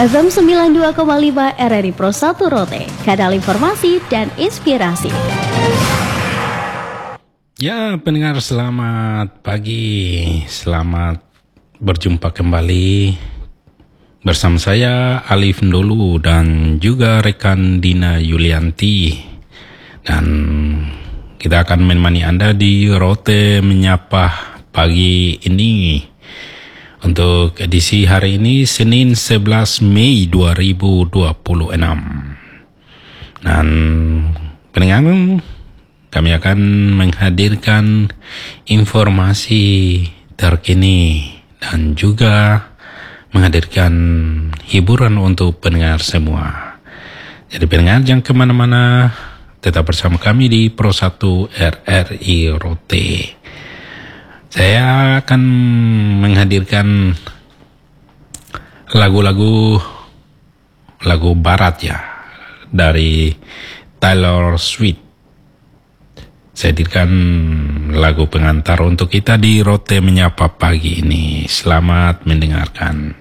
FM 92,5 RRI Pro 1 Rote, kanal informasi dan inspirasi. Ya, pendengar, selamat pagi. Selamat berjumpa kembali bersama saya Alif Ndolu dan juga rekan Dina Yulianti. Dan kita akan menemani Anda di Rote Menyapa pagi ini. Untuk edisi hari ini, Senin 11 Mei 2026. Dan pendengar, kami akan menghadirkan informasi terkini dan juga menghadirkan hiburan untuk pendengar semua. Jadi pendengar, jangan kemana-mana, tetap bersama kami di Pro 1 RRI Rote. Saya akan menghadirkan lagu barat ya, dari Taylor Swift. Saya hadirkan lagu pengantar untuk kita di Rote Menyapa pagi ini. Selamat mendengarkan.